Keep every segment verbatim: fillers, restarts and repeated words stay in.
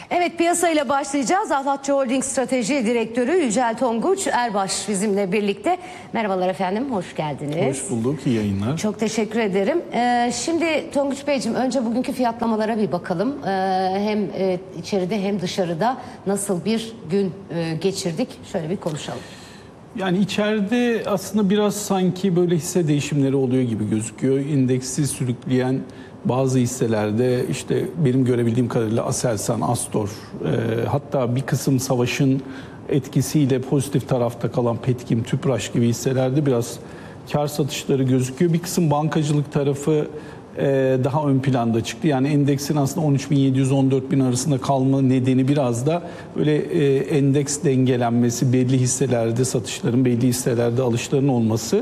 Evet, piyasayla başlayacağız. Ahlatçı Holding Strateji Direktörü Yücel Tonguç Erbaş bizimle birlikte. Merhabalar efendim, hoş geldiniz. Hoş bulduk, iyi yayınlar. Çok teşekkür ederim. Ee, şimdi Tonguç Beyciğim, önce bugünkü fiyatlamalara bir bakalım. Ee, hem e, içeride hem dışarıda nasıl bir gün e, geçirdik? Şöyle bir konuşalım. Yani içeride aslında biraz sanki böyle hisse değişimleri oluyor gibi gözüküyor. İndeksi sürükleyen bazı hisselerde işte benim görebildiğim kadarıyla Aselsan, Astor, e, hatta bir kısım savaşın etkisiyle pozitif tarafta kalan Petkim, Tüpraş gibi hisselerde biraz kar satışları gözüküyor. Bir kısım bankacılık tarafı daha ön planda çıktı. Yani endeksin aslında on üç bin yedi yüz on dört bin arasında kalma nedeni biraz da böyle endeks dengelenmesi, belli hisselerde satışların, belli hisselerde alışların olması.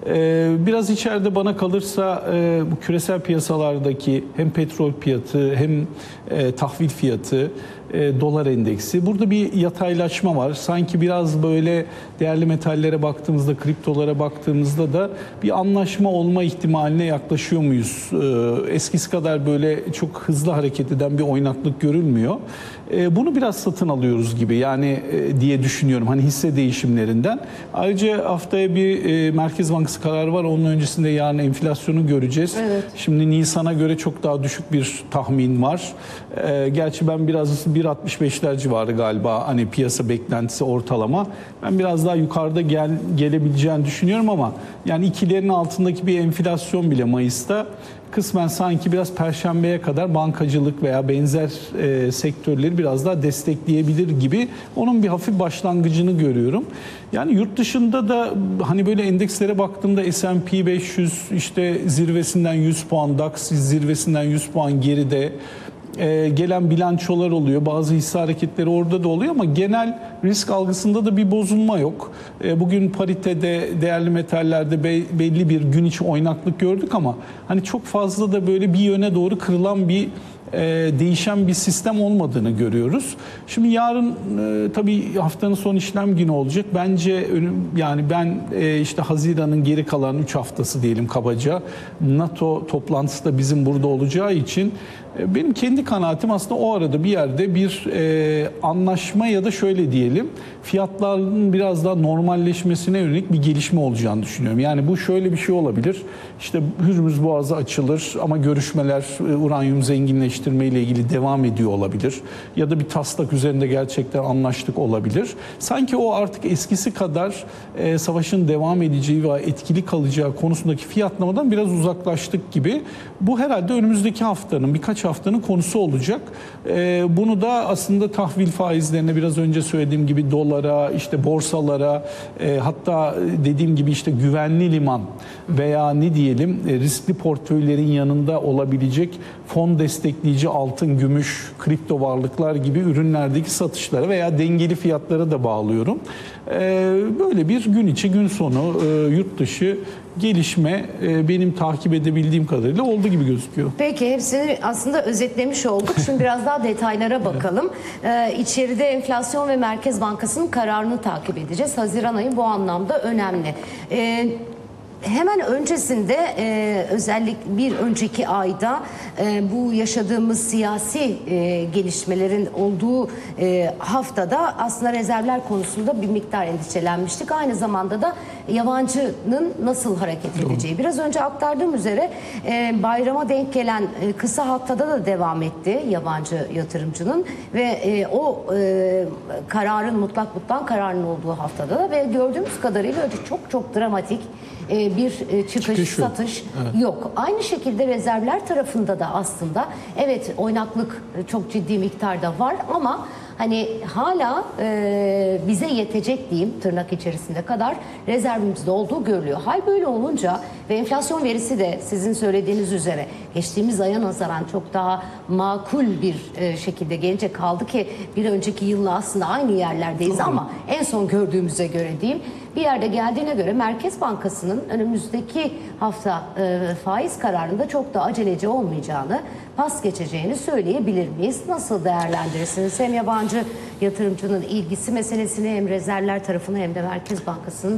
Biraz içeride bana kalırsa bu küresel piyasalardaki hem petrol fiyatı hem tahvil fiyatı, dolar endeksi. Burada bir yataylaşma var. Sanki biraz böyle değerli metallere baktığımızda, kriptolara baktığımızda da bir anlaşma olma ihtimaline yaklaşıyor muyuz? Eskisi kadar böyle çok hızlı hareket eden bir oynaklık görülmüyor. Bunu biraz satın alıyoruz gibi yani diye düşünüyorum hani hisse değişimlerinden. Ayrıca haftaya bir Merkez Bankası kararı var. Onun öncesinde yarın enflasyonu göreceğiz. Evet. Şimdi Nisan'a göre çok daha düşük bir tahmin var. Gerçi ben biraz bir altmış beşler civarı galiba hani piyasa beklentisi ortalama. Ben biraz daha yukarıda gel, gelebileceğini düşünüyorum ama yani ikilerin altındaki bir enflasyon bile Mayıs'ta kısmen sanki biraz Perşembe'ye kadar bankacılık veya benzer e, sektörleri biraz daha destekleyebilir gibi onun bir hafif başlangıcını görüyorum. Yani yurt dışında da hani böyle endekslere baktığımda S and P beş yüz işte zirvesinden yüz puan, DAX zirvesinden yüz puan geride. Ee, gelen bilançolar oluyor. Bazı hisse hareketleri orada da oluyor ama genel risk algısında da bir bozulma yok. Ee, bugün paritede, değerli metallerde be, belli bir gün içi oynaklık gördük ama hani çok fazla da böyle bir yöne doğru kırılan bir e, değişen bir sistem olmadığını görüyoruz. Şimdi yarın e, tabii haftanın son işlem günü olacak. Bence yani ben e, işte Haziran'ın geri kalan üç haftası diyelim kabaca NATO toplantısı da bizim burada olacağı için benim kendi kanaatim aslında o arada bir yerde bir e, anlaşma ya da şöyle diyelim fiyatların biraz daha normalleşmesine yönelik bir gelişme olacağını düşünüyorum. Yani bu şöyle bir şey olabilir. İşte Hürmüz Boğazı açılır ama görüşmeler e, uranyum zenginleştirme ile ilgili devam ediyor olabilir. Ya da bir taslak üzerinde gerçekten anlaştık olabilir. Sanki o artık eskisi kadar e, savaşın devam edeceği ve etkili kalacağı konusundaki fiyatlamadan biraz uzaklaştık gibi. Bu herhalde önümüzdeki haftanın birkaç haftanın konusu olacak. Ee, bunu da aslında tahvil faizlerine biraz önce söylediğim gibi dolara, işte borsalara, e, hatta dediğim gibi işte güvenli liman veya ne diyelim riskli portföylerin yanında olabilecek fon destekleyici altın, gümüş, kripto varlıklar gibi ürünlerdeki satışlara veya dengeli fiyatlara da bağlıyorum. Ee, böyle bir gün içi gün sonu e, yurt dışı gelişme e, benim takip edebildiğim kadarıyla olduğu gibi gözüküyor. Peki, hepsini aslında özetlemiş olduk. Şimdi biraz daha detaylara bakalım. Ee, içeride enflasyon ve Merkez Bankası'nın kararını takip edeceğiz. Haziran ayı bu anlamda önemli. Ee, Hemen öncesinde e, özellikle bir önceki ayda e, bu yaşadığımız siyasi e, gelişmelerin olduğu e, haftada aslında rezervler konusunda bir miktar endişelenmiştik. Aynı zamanda da yabancının nasıl hareket edeceği. Biraz önce aktardığım üzere e, bayrama denk gelen e, kısa haftada da devam etti yabancı yatırımcının ve e, o e, kararın mutlak mutlak kararın olduğu haftada da ve gördüğümüz kadarıyla çok çok dramatik bir çıkış, çıkış satış evet. yok. Aynı şekilde rezervler tarafında da aslında evet oynaklık çok ciddi miktarda var ama hani hala e, bize yetecek diyeyim tırnak içerisinde kadar rezervimizde olduğu görülüyor. Hal böyle olunca ve enflasyon verisi de sizin söylediğiniz üzere geçtiğimiz aya nazaran çok daha makul bir e, şekilde gelecek, kaldı ki bir önceki yılla aslında aynı yerlerdeyiz Doğru. ama en son gördüğümüze göre diyeyim bir yerde geldiğine göre Merkez Bankası'nın önümüzdeki hafta e, faiz kararında çok da aceleci olmayacağını, pas geçeceğini söyleyebilir miyiz? Nasıl değerlendirirsiniz? Hem yabancı yatırımcının ilgisi meselesini hem rezervler tarafını hem de Merkez Bankası'nın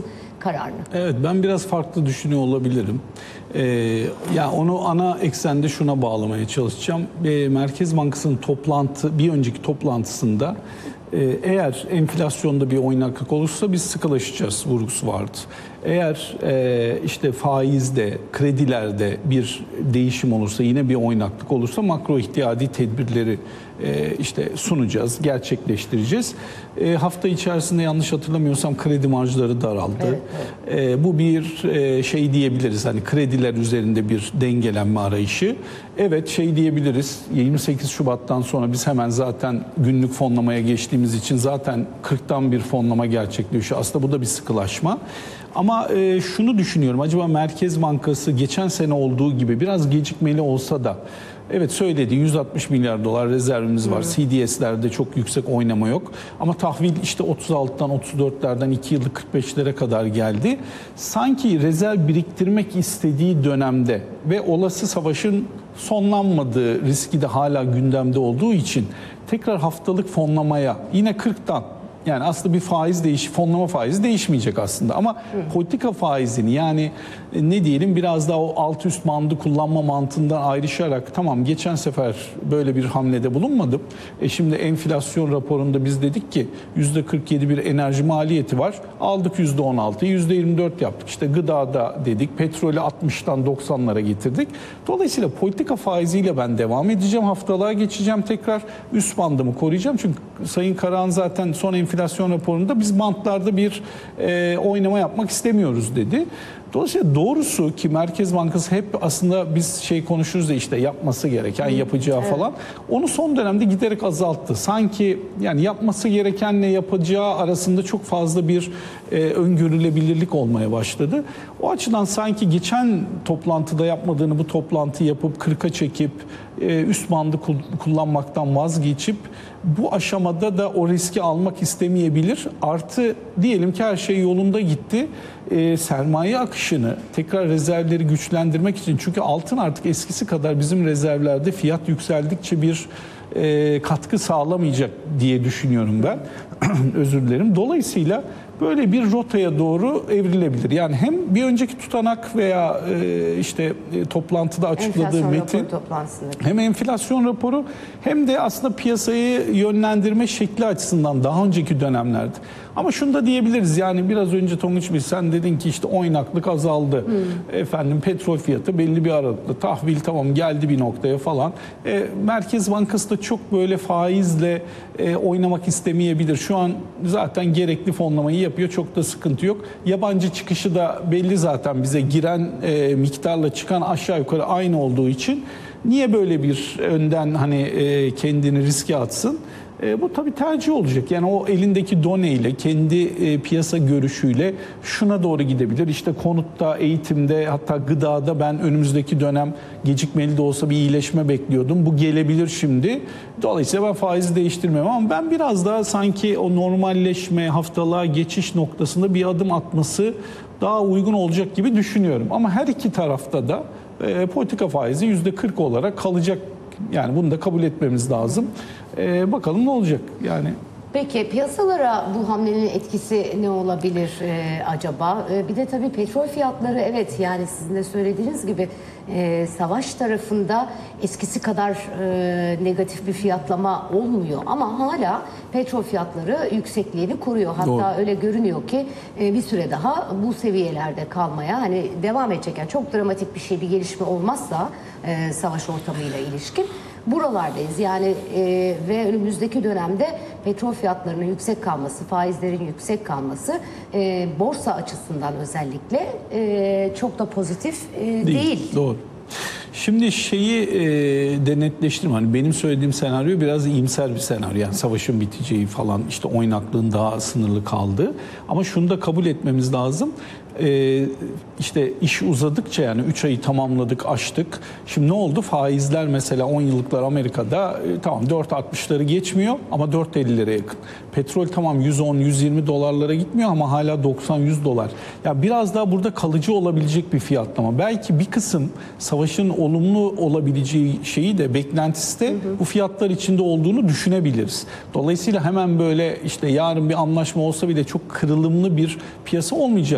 kararını? Evet, ben biraz farklı düşünüyor olabilirim. Ee, ya onu ana eksende şuna bağlamaya çalışacağım. Ee, Merkez Bankası'nın toplantı, bir önceki toplantısında e, eğer enflasyonda bir oynaklık olursa biz sıkılaşacağız vurgusu vardı. Eğer e, işte faizde, kredilerde bir değişim olursa, yine bir oynaklık olursa makro ihtiyadi tedbirleri e, işte sunacağız, gerçekleştireceğiz. E, hafta içerisinde yanlış hatırlamıyorsam kredi marjları daraldı. Evet, evet. E, bu bir e, şey diyebiliriz, hani krediler üzerinde bir dengelenme arayışı. Evet, şey diyebiliriz, yirmi sekiz Şubat'tan sonra biz hemen zaten günlük fonlamaya geçtiğimiz için zaten kırktan bir fonlama gerçekleşiyor. Aslında bu da bir sıkılaşma. Ama e, şunu düşünüyorum, acaba Merkez Bankası geçen sene olduğu gibi biraz gecikmeli olsa da, evet söyledi, yüz altmış milyar dolar rezervimiz var. C D S'lerde çok yüksek oynama yok. Ama tahvil işte otuz altıdan otuz dörtlerden iki yıllık kırk beşlere kadar geldi. Sanki rezerv biriktirmek istediği dönemde ve olası savaşın sonlanmadığı riski de hala gündemde olduğu için tekrar haftalık fonlamaya yine kırktan, yani aslında bir faiz değiş, fonlama faizi değişmeyecek aslında ama Hı. politika faizini, yani ne diyelim, biraz daha o alt üst bandı kullanma mantığından ayrışarak, tamam geçen sefer böyle bir hamlede bulunmadım. E şimdi enflasyon raporunda biz dedik ki yüzde kırk yedi bir enerji maliyeti var. Aldık yüzde on altı, yüzde yirmi dört yaptık. İşte gıdada dedik, petrolü altmıştan doksanlara getirdik. Dolayısıyla politika faiziyle ben devam edeceğim. Haftalığa geçeceğim tekrar. Üst bandımı koruyacağım. Çünkü Sayın Karahan zaten son enflasyon raporunda biz bantlarda bir e, oynama yapmak istemiyoruz dedi. Dolayısıyla doğrusu ki Merkez Bankası hep aslında biz şey konuşuruz da işte yapması gereken, yapacağı evet. falan. Onu son dönemde giderek azalttı. Sanki yani yapması gerekenle yapacağı arasında çok fazla bir e, öngörülebilirlik olmaya başladı. O açıdan sanki geçen toplantıda yapmadığını bu toplantı yapıp kırka çekip e, üst bandı kullanmaktan vazgeçip bu aşamada da o riski almak istemeyebilir. Artı diyelim ki her şey yolunda gitti. E, sermaye akışını, tekrar rezervleri güçlendirmek için, çünkü altın artık eskisi kadar bizim rezervlerde fiyat yükseldikçe bir e, katkı sağlamayacak diye düşünüyorum ben. Özür dilerim. Dolayısıyla böyle bir rotaya doğru evrilebilir. Yani hem bir önceki tutanak veya e, işte e, toplantıda açıkladığı enflasyon metin, hem enflasyon raporu hem de aslında piyasayı yönlendirme şekli açısından daha önceki dönemlerde. Ama şunu da diyebiliriz, yani biraz önce Tonguç Bey sen dedin ki işte oynaklık azaldı. Hmm. Efendim petrol fiyatı belli bir aralıkta, tahvil tamam geldi bir noktaya falan. E, Merkez Bankası da çok böyle faizle e, oynamak istemeyebilir. Şu an zaten gerekli fonlamayı yapıyor, çok da sıkıntı yok. Yabancı çıkışı da belli zaten, bize giren e, miktarla çıkan aşağı yukarı aynı olduğu için niye böyle bir önden hani e, kendini riske atsın? E, bu tabii tercih olacak. Yani o elindeki doneyle, kendi e, piyasa görüşüyle şuna doğru gidebilir. İşte konutta, eğitimde, hatta gıdada ben önümüzdeki dönem gecikmeli de olsa bir iyileşme bekliyordum. Bu gelebilir şimdi. Dolayısıyla ben faizi değiştirmiyorum ama ben biraz daha sanki o normalleşme, haftalığa geçiş noktasında bir adım atması daha uygun olacak gibi düşünüyorum. Ama her iki tarafta da e, politika faizi yüzde kırk olarak kalacak. Yani bunu da kabul etmemiz lazım. Ee, bakalım ne olacak yani. Peki piyasalara bu hamlenin etkisi ne olabilir e, acaba? E, bir de tabii petrol fiyatları, evet yani sizin de söylediğiniz gibi e, savaş tarafında eskisi kadar e, negatif bir fiyatlama olmuyor. Ama hala petrol fiyatları yüksekliğini koruyor. Hatta Doğru. öyle görünüyor ki e, bir süre daha bu seviyelerde kalmaya hani devam edecek. Yani çok dramatik bir şey, bir gelişme olmazsa e, savaş ortamıyla ilişkin buralardayız. Yani e, ve önümüzdeki dönemde petrol fiyatlarının yüksek kalması, faizlerin yüksek kalması e, borsa açısından özellikle e, çok da pozitif e, değil. değil. Doğru. Şimdi şeyi e, de netleştirme. Hani benim söylediğim senaryo biraz iyimser bir senaryo. Yani savaşın biteceği falan, işte oynaklığın daha sınırlı kaldığı. Ama şunu da kabul etmemiz lazım. Ee, işte iş uzadıkça, yani üç ayı tamamladık, aştık. Şimdi ne oldu? Faizler mesela on yıllıklar Amerika'da e, tamam dört altmışları geçmiyor ama dört ellilere yakın. Petrol tamam yüz on yüz yirmi dolarlara gitmiyor ama hala doksan yüz dolar. Ya biraz daha burada kalıcı olabilecek bir fiyatlama. Belki bir kısım savaşın olumlu olabileceği şeyi de beklentisi de hı hı. bu fiyatlar içinde olduğunu düşünebiliriz. Dolayısıyla hemen böyle işte yarın bir anlaşma olsa bile çok kırılımlı bir piyasa olmayacak diye düşünüyorum.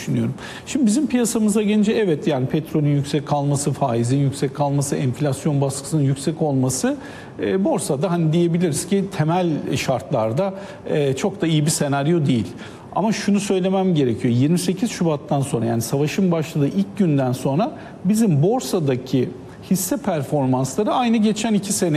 düşünüyorum. Şimdi bizim piyasamıza gelince evet, yani petrolün yüksek kalması, faizin yüksek kalması, enflasyon baskısının yüksek olması e, borsada hani diyebiliriz ki temel şartlarda e, çok da iyi bir senaryo değil. Ama şunu söylemem gerekiyor. yirmi sekiz Şubat'tan sonra, yani savaşın başladığı ilk günden sonra bizim borsadaki hisse performansları aynı geçen iki sene